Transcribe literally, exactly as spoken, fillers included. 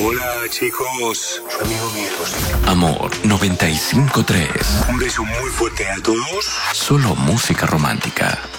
Hola, chicos. Su amigo Miguel. Amor noventa y cinco tres. Un beso muy fuerte a todos. Solo música romántica.